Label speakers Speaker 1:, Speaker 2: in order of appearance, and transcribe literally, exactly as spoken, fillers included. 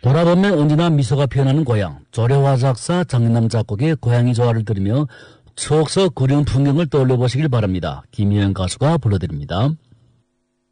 Speaker 1: 돌아보면 언제나 미소가 피어나는 고향, 조려화 작사 장인남 작곡의 고향이 좋아를 들으며 추억 속 그리운 풍경을 떠올려 보시길 바랍니다. 김희영 가수가 불러드립니다.